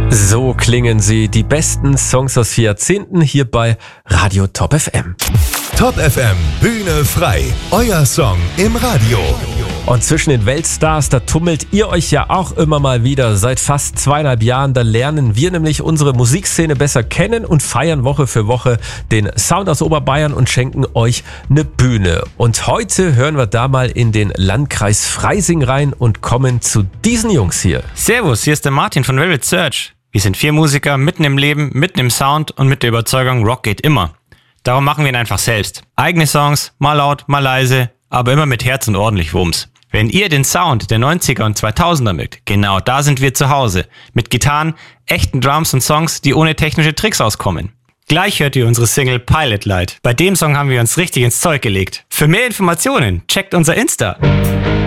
So klingen sie, die besten Songs aus 4 Jahrzehnten hier bei Radio Top FM. Top FM, Bühne frei, euer Song im Radio. Und zwischen den Weltstars, da tummelt ihr euch ja auch immer mal wieder. Seit fast 2,5 Jahren, da lernen wir nämlich unsere Musikszene besser kennen und feiern Woche für Woche den Sound aus Oberbayern und schenken euch eine Bühne. Und heute hören wir da mal in den Landkreis Freising rein und kommen zu diesen Jungs hier. Servus, hier ist der Martin von Velvet Search. Wir sind 4 Musiker, mitten im Leben, mitten im Sound und mit der Überzeugung, Rock geht immer. Darum machen wir ihn einfach selbst. Eigene Songs, mal laut, mal leise, aber immer mit Herz und ordentlich Wumms. Wenn ihr den Sound der 90er und 2000er mögt, genau da sind wir zu Hause. Mit Gitarren, echten Drums und Songs, die ohne technische Tricks auskommen. Gleich hört ihr unsere Single Pilot Light. Bei dem Song haben wir uns richtig ins Zeug gelegt. Für mehr Informationen checkt unser Insta.